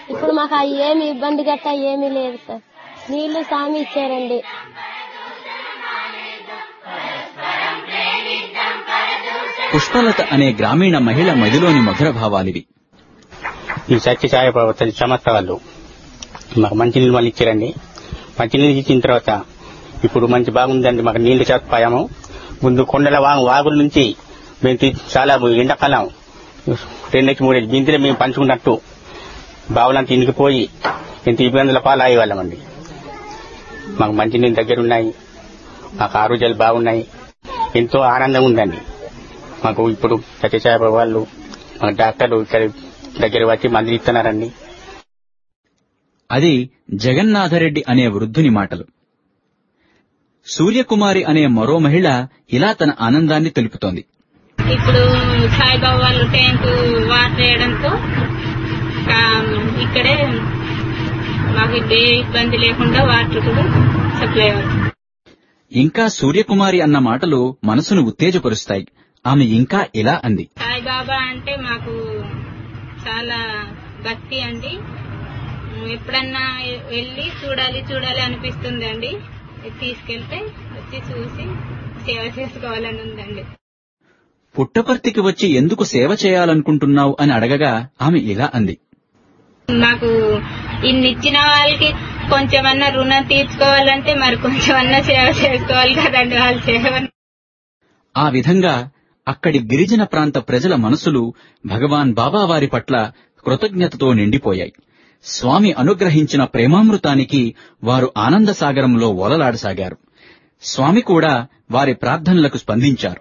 ఇప్పుడు మాకు ఏమి ఇబ్బంది గట్టా ఏమీ లేదు సార్. నీళ్లు స్వామి ఇచ్చారండి. పుష్పలత అనే గ్రామీణ మహిళ మదిలోని మధుర భావాలివి. ఈ సత్యసాయి సంస్థ వాళ్ళు మాకు మంచినీళ్ళు మళ్ళీ ఇచ్చారండి. మంచినీళ్ళు ఇచ్చిన తర్వాత ఇప్పుడు మంచి బాగుందండి. మాకు నీళ్లు సదుపాయము. ముందు కొండల వాగుల నుంచి మేము చాలా ఎండాకాలం 2-3 బిందెలు మేము పంచుకున్నట్టు బావులంతా ఇంటికిపోయి ఎంత ఇబ్బందుల పాలయ్యేవాళ్ళమండి. మాకు మంచినీళ్ళు దగ్గరున్నాయి. మాకు ఆరోగ్యాలు బాగున్నాయి. ఎంతో ఆనందంగా ఉందండి మాకు. ఇప్పుడు సత్యసాయి వాళ్ళు మాకు డాక్టర్లు ఇక్కడ దగ్గర వచ్చి మందులు ఇస్తున్నారండి. అది జగన్నాథరెడ్డి అనే వృద్ధుని మాటలు. సూర్యకుమారి అనే మరో మహిళ ఇలా తన ఆనందాన్ని తెలుపుతోంది. ఇప్పుడు సాయిబాబా వాళ్ళు ట్యాంకు వాటర్ వేయడంతో ఇక్కడే మాకు ఏ ఇబ్బంది లేకుండా వాటర్ కూడా సప్లై అవుతుంది. ఇంకా సూర్యకుమారి అన్న మాటలు మనసును ఉత్తేజపరుస్తాయి. ఆమె ఇంకా ఇలా అంది. సాయిబాబా అంటే మాకు చాలా భక్తి అండి. ఎప్పుడన్నా వెళ్ళి చూడాలి అనిపిస్తుంది అండి. తీసుకెళ్తే వచ్చి చూసి సేవ చేసుకోవాలని ఉందండి. పుట్టపర్తికి వచ్చి ఎందుకు సేవ చేయాలనుకుంటున్నావు అని అడగగా ఆమె ఇలా అంది. నాకు ఇన్ని ఇచ్చిన వాళ్ళకి కొంచెమన్నా రుణం తీర్చుకోవాలంటే మరి కొంచెమన్నా సేవ చేసుకోవాలి కదండి వాళ్ళ సేవ. ఆ విధంగా అక్కడి గిరిజన ప్రాంత ప్రజల మనసులు భగవాన్ బాబా వారి పట్ల కృతజ్ఞతతో నిండిపోయాయి. స్వామి అనుగ్రహించిన ప్రేమామృతానికి వారు ఆనందసాగరంలో ఓలలాడసాగారు. స్వామి కూడా వారి ప్రార్థనలకు స్పందించారు.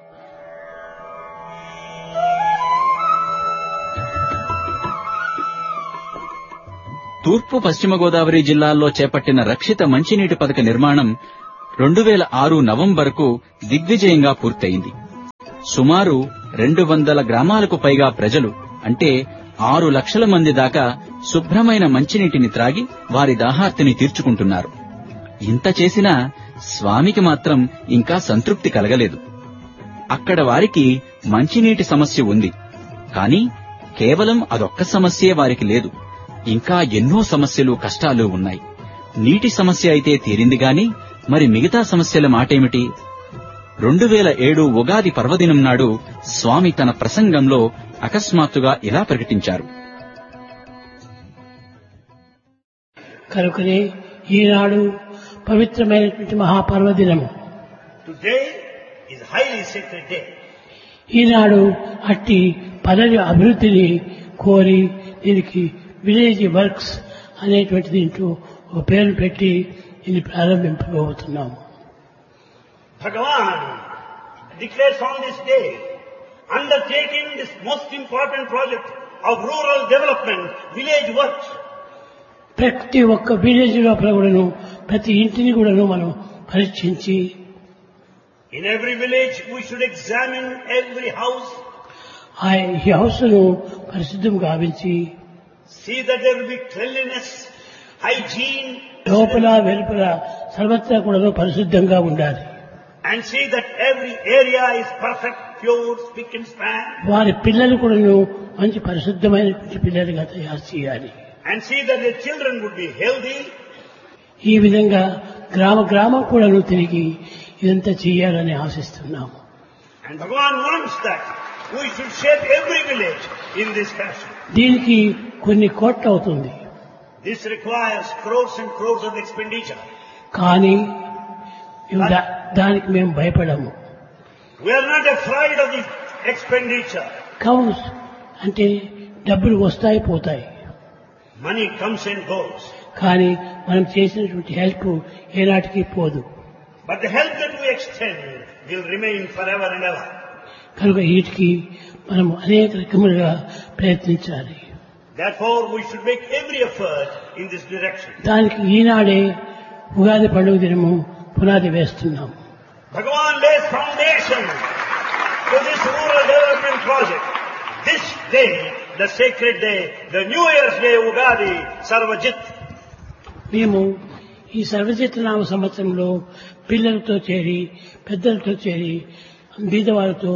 తూర్పు పశ్చిమ గోదావరి జిల్లాల్లో చేపట్టిన రక్షిత మంచినీటి పథక నిర్మాణం 2006 నవంబరుకు దిగ్విజయంగా పూర్తయింది. సుమారు 200 గ్రామాలకు పైగా ప్రజలు అంటే 6 లక్షల మంది దాకా శుభ్రమైన మంచినీటిని త్రాగి వారి దాహార్తిని తీర్చుకుంటున్నారు. ఇంత చేసినా స్వామికి మాత్రం ఇంకా సంతృప్తి కలగలేదు. అక్కడ వారికి మంచినీటి సమస్య ఉంది. కానీ కేవలం అదొక్క సమస్యే వారికి లేదు. ఇంకా ఎన్నో సమస్యలు కష్టాలు ఉన్నాయి. నీటి సమస్య అయితే తీరింది గాని మరి మిగతా సమస్యల మాటేమిటి? 2007 ఉగాది పర్వదినం నాడు స్వామి తన ప్రసంగంలో అకస్మాత్తుగా ఇలా ప్రకటించారు. కనుకనే ఈనాడు పవిత్రమైనటువంటి మహాపర్వదినము. ఈనాడు అట్టి పదవి అభివృద్ధిని కోరి దీనికి విలేజ్ వర్క్స్ అనేటువంటి దీంట్లో ఒక పేరు పెట్టి ఇది ప్రారంభింపబోతున్నాము. Bhagavan declares on this day, undertaking this most important project of rural development, village works. ప్రతి ఒక్క విలేజ్ లోపల కూడాను ప్రతి ఇంటిని కూడాను మనం పరీక్షించి In every village we should examine every house. ఈ హౌస్ ను పరిశుద్ధం గావించి See that there will be cleanliness, hygiene. లోపల వెలుపల సర్వత్రా కూడాను పరిశుద్ధంగా ఉండాలి. And see that every area is perfect, pure, spick and span. వారి పిల్లలు కూడాను మంచి పరిశుద్ధమైనటువంటి పిల్లలుగా తయారు చేయాలి. And see that the children would be healthy. ఈ విధంగా గ్రామం కూడాను తిరిగి ఇదంతా చేయాలని ఆశిస్తున్నాము. And Bhagavan wants that we should shape every village in this fashion. దీనికి కొన్ని కోట్లు అవుతుంది. This requires crores and crores of expenditure. కానీ దానికి మేము భయపడము. We are not afraid of the expenditure. కౌన్స్ అంటే డబ్బులు వస్తాయి పోతాయి. Money comes and goes. కానీ మనం చేసినటువంటి హెల్ప్ ఏనాటికి పోదు. But the help that we extend will remain forever and ever. కనుక వీటికి మనం అనేక రకములుగా ప్రయత్నించాలి. Therefore we should make every effort in this direction. దానికి ఈనాడే ఉగాది పండుగ దినము పునాది వేస్తున్నాం. Bhagavan lays foundation to this rural development project. This day, the sacred day, the New Year's Day, Ugadi, Sarvajit. మేము ఈ సర్వజిత్ నామ సంవత్సరంలో పిల్లలతో చేరి పెద్దలతో చేరి బీదవాళ్ళతో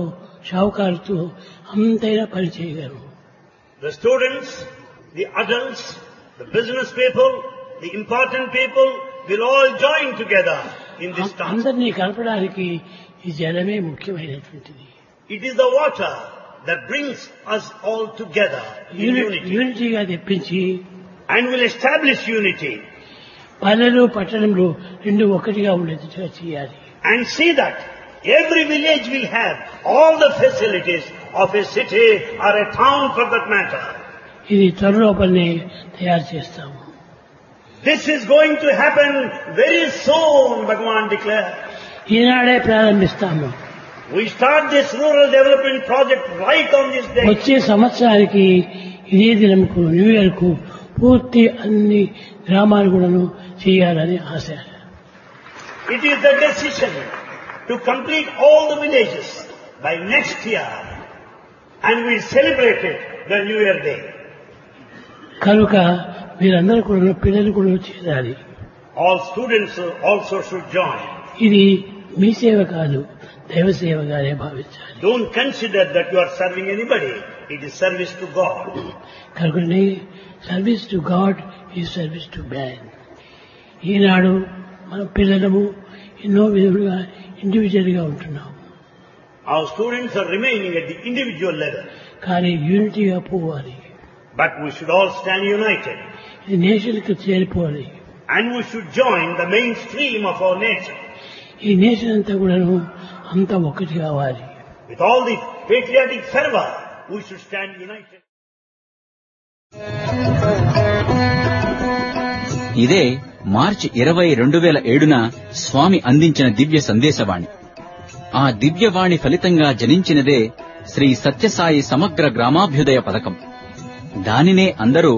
షావుకారులతో అంతైనా పని చేయగలము. The students, the adults, The business people, the important people will all join together in this task. అందరినీ కలపడానికి ఈ జలమే ముఖ్యమైనటువంటిది. It is the water that brings us all together in unity యూనిటీగా తెప్పించి and will establish unity పల్లెలు పట్టణంలో రెండు ఒకటిగా ఉండేట్టుగా చేయాలి. and see that every village will have all the facilities of a city or a town for that matter. ఇది త్వరలోపలనే తయారు చేస్తాము. This is going to happen very soon, Bhagavan declared. ఈనాడే ప్రారంభిస్తాము. We start this rural development project right on this day. వచ్చే సంవత్సరానికి ఇదే దినంకు new year కు పూర్తి అన్ని గ్రామాలు కూడాను చేయాలని ఆశ. It is the decision to complete all the villages by next year, and we celebrate it the New Year Day. కనుక మీరందరూ కూడా పిల్లలు కూడా చేయాలి. All students also should join. ఇది మీ సేవ కాదు, దైవ సేవగానే భావించాలి. Don't consider that you are serving anybody. It is service to God. కనుకనే సర్వీస్ టు గాడ్ ఈ సర్వీస్ టు మ్యాన్. ఈనాడు మన పిల్లలము ఎన్నో విధములుగా ఇండివిజువల్ గా ఉంటున్నాం. Our students are remaining at the individual level. కానీ యూనిటీగా పోవాలి. But we should all stand united. ఇది నేషన్ కు చేరిపోవాలి. And we should join the mainstream of our nation. ఈ నేషన్ అంతా కూడాను అంతా ఒకటి కావాలి. With all the patriotic fervor, we should stand united. ఇదే మార్చి 20, 2007న స్వామి అందించిన దివ్య సందేశవాణి. ఆ దివ్యవాణి ఫలితంగా జనించినదే శ్రీ సత్యసాయి సమగ్ర గ్రామాభ్యుదయ పథకం. దానినే అందరూ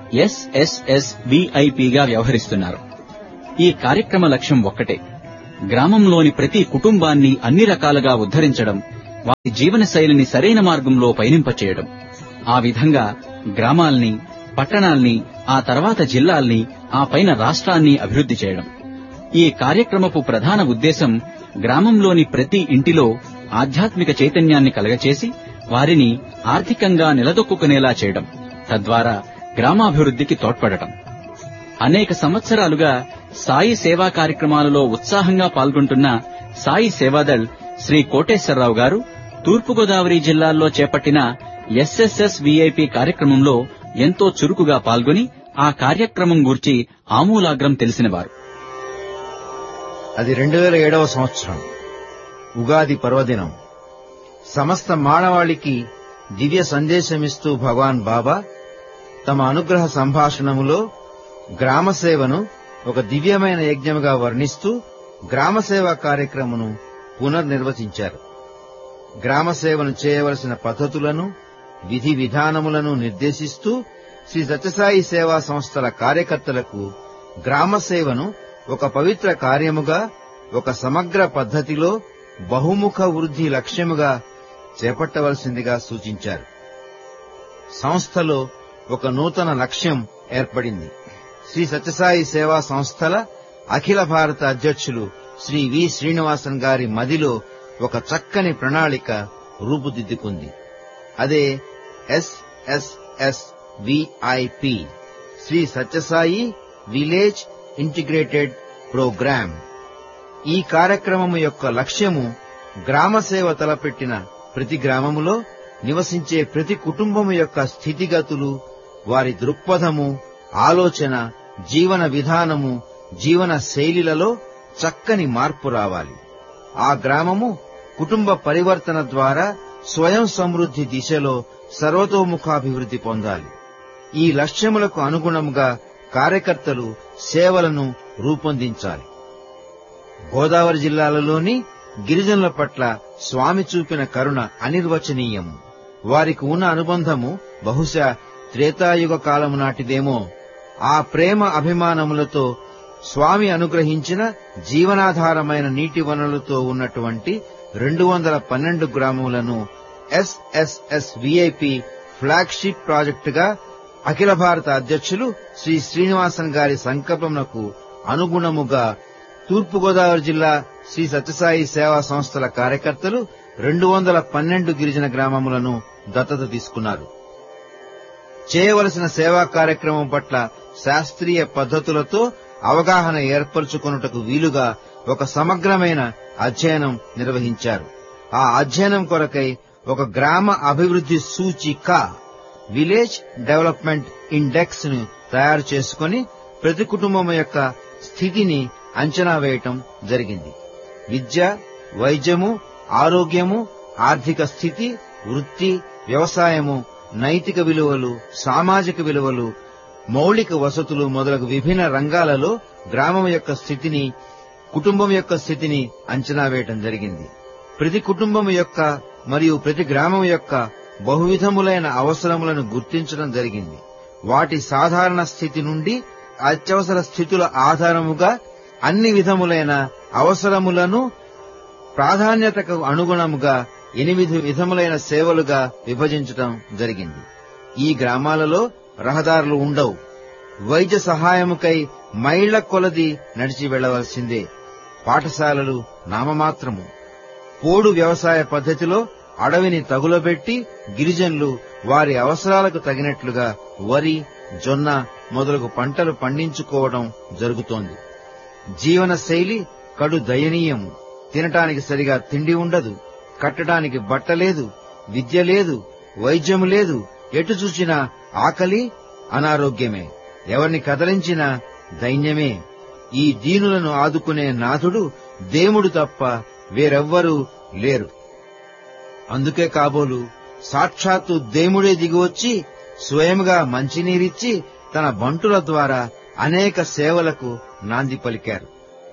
SSSVIPగా వ్యవహరిస్తున్నారు. ఈ కార్యక్రమ లక్ష్యం ఒక్కటే, గ్రామంలోని ప్రతి కుటుంబాన్ని అన్ని రకాలుగా ఉద్ధరించడం, వారి జీవనశైలిని సరైన మార్గంలో పయనింపచేయడం. ఆ విధంగా గ్రామాల్ని, పట్టణాల్ని, ఆ తర్వాత జిల్లాల్ని, ఆ పైన రాష్ట్రాన్ని అభివృద్ధి చేయడం. ఈ కార్యక్రమపు ప్రధాన ఉద్దేశం గ్రామంలోని ప్రతి ఇంటిలో ఆధ్యాత్మిక చైతన్యాన్ని కలగచేసి వారిని ఆర్థికంగా నిలదొక్కుకునేలా చేయడం, తద్వారా గ్రామాభివృద్ధికి తోడ్పడటం. అనేక సంవత్సరాలుగా సాయి సేవా కార్యక్రమాలలో ఉత్సాహంగా పాల్గొంటున్న సాయి సేవాదళ్ శ్రీ కోటేశ్వరరావు గారు తూర్పుగోదావరి జిల్లాల్లో చేపట్టిన SSSVIP కార్యక్రమంలో ఎంతో చురుకుగా పాల్గొని ఆ కార్యక్రమం గూర్చి ఆమూలాగ్రం తెలిసినవారు. అది 2007వ సంవత్సరం, ఉగాది పర్వదినం. సమస్త మానవాళికి దివ్య సందేశమిస్తూ భగవాన్ బాబా తమ అనుగ్రహ సంభాషణములో గ్రామసేవను ఒక దివ్యమైన యజ్ఞముగా వర్ణిస్తూ గ్రామసేవా కార్యక్రమను పునర్నిర్వచించారు. గ్రామసేవను చేయవలసిన పద్ధతులను, విధి విధానములను నిర్దేశిస్తూ శ్రీ సత్యసాయి సేవా సంస్థల కార్యకర్తలకు గ్రామసేవను ఒక పవిత్ర కార్యముగా, ఒక సమగ్ర పద్ధతిలో బహుముఖ వృద్ధి లక్ష్యముగా చేపట్టవలసిందిగా సూచించారు. సంస్థలో ఒక నూతన లక్ష్యం ఏర్పడింది. శ్రీ సత్యసాయి సేవా సంస్థల అఖిల భారత అధ్యక్షులు శ్రీ వి శ్రీనివాసన్ గారి మదిలో ఒక చక్కని ప్రణాళిక రూపుదిద్దుకుంది. అదే SSSVIP, Shri Sathya Sai village integrated programme. ఈ కార్యక్రమము యొక్క లక్ష్యము గ్రామసేవ తలపెట్టిన ప్రతి గ్రామములో నివసించే ప్రతి కుటుంబము యొక్క స్థితిగతులు, వారి దృక్పథము, ఆలోచన, జీవన విధానము, జీవన శైలిలలో చక్కని మార్పు రావాలి. ఆ గ్రామము కుటుంబ పరివర్తన ద్వారా స్వయం సమృద్ధి దిశలో సర్వతోముఖాభివృద్ధి పొందాలి. ఈ లక్ష్యములకు అనుగుణంగా కార్యకర్తలు సేవలను రూపొందించాలి. గోదావరి జిల్లాలలోని గిరిజనుల పట్ల స్వామి చూపిన కరుణ అనిర్వచనీయము. వారికి ఉన్న అనుబంధము బహుశా త్రేతాయుగ కాలము నాటిదేమో. ఆ ప్రేమ అభిమానములతో స్వామి అనుగ్రహించిన జీవనాధారమైన నీటి వనరులతో ఉన్నటువంటి 212 గ్రామములను SSSVIP ఫ్లాగ్షిప్ ప్రాజెక్టుగా అఖిల భారత అధ్యక్షులు శ్రీ శ్రీనివాసన్ గారి సంకల్పమునకు అనుగుణముగా తూర్పుగోదావరి జిల్లా శ్రీ సత్యసాయి సేవా సంస్థల కార్యకర్తలు 212 గిరిజన గ్రామములను దత్తత తీసుకున్నారు. చేయవలసిన సేవా కార్యక్రమం పట్ల శాస్త్రీయ పద్ధతులతో అవగాహన ఏర్పరచుకొనుటకు వీలుగా ఒక సమగ్రమైన అధ్యయనం నిర్వహించారు. ఆ అధ్యయనం కొరకై ఒక గ్రామ అభివృద్ధి సూచిక విలేజ్ డెవలప్మెంట్ ఇండెక్స్ ను తయారు చేసుకుని ప్రతి కుటుంబం యొక్క స్థితిని అంచనా వేయటం జరిగింది. విద్య, వైద్యము, ఆరోగ్యము, ఆర్థిక స్థితి, వృత్తి, వ్యవసాయము, నైతిక విలువలు, సామాజిక విలువలు, మౌలిక వసతులు మొదలగు విభిన్న రంగాలలో గ్రామం యొక్క స్థితిని, కుటుంబం యొక్క స్థితిని అంచనా వేయటం జరిగింది. ప్రతి కుటుంబం యొక్క మరియు ప్రతి గ్రామం యొక్క బహువిధములైన అవసరములను గుర్తించడం జరిగింది. వాటి సాధారణ స్థితి నుండి అత్యవసర స్థితుల ఆధారముగా అన్ని విధములైన అవసరములను ప్రాధాన్యతకు అనుగుణముగా 8 విధములైన సేవలుగా విభజించటం జరిగింది. ఈ గ్రామాలలో రహదారులు ఉండవు. వైద్య సహాయముకై మైళ్ల కొలది నడిచి వెళ్లవలసిందే. పాఠశాలలు నామమాత్రము. పోడు వ్యవసాయ పద్ధతిలో అడవిని తగులబెట్టి గిరిజనులు వారి అవసరాలకు తగినట్లుగా వరి, జొన్న మొదలగు పంటలు పండించుకోవడం జరుగుతోంది. జీవన శైలి కడు దయనీయము. తినటానికి సరిగా తిండి ఉండదు, కట్టడానికి బట్ట లేదు, విద్య లేదు, వైద్యము లేదు. ఎటు చూసినా ఆకలి, అనారోగ్యమే. ఎవరిని కదలించినా దైన్యమే. ఈ దీనులను ఆదుకునే నాథుడు దేవుడు తప్ప వేరెవ్వరూ లేరు. అందుకే కాబోలు సాక్షాత్తు దేవుడే దిగివచ్చి స్వయంగా మంచినీరిచ్చి తన బంటుల ద్వారా అనేక సేవలకు నాంది పలికారు.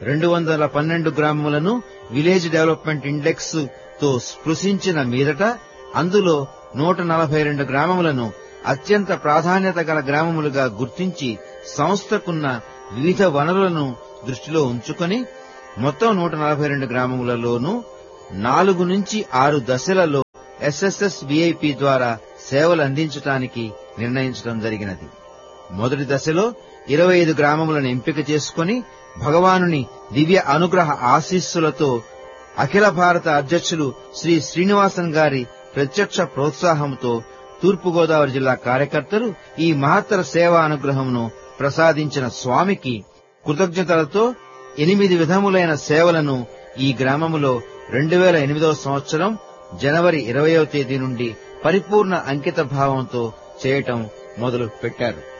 212 గ్రామములను విలేజ్ డెవలప్మెంట్ ఇండెక్స్ తో స్పృశించిన మీదట అందులో 142 గ్రామములను అత్యంత ప్రాధాన్యత గల గ్రామములుగా గుర్తించి సంస్థకున్న వివిధ వనరులను దృష్టిలో ఉంచుకొని మొత్తం 142 గ్రామములలోనూ 4 నుంచి 6 దశలలో SSSVIP ద్వారా సేవలు అందించడానికి నిర్ణయించడం జరిగినది. మొదటి దశలో 25 గ్రామములను ఎంపిక చేసుకుని భగవానుని దివ్య అనుగ్రహ ఆశీస్సులతో అఖిల భారత అధ్యక్షులు శ్రీ శ్రీనివాసన్ గారి ప్రత్యక్ష ప్రోత్సాహంతో తూర్పుగోదావరి జిల్లా కార్యకర్తలు ఈ మహత్తర సేవా అనుగ్రహమును ప్రసాదించిన స్వామికి కృతజ్ఞతలతో 8 విధములైన సేవలను ఈ గ్రామములో 2008 సంవత్సరం జనవరి 20వ తేదీ నుండి పరిపూర్ణ అంకిత భావంతో చేయటం మొదలు పెట్టారు.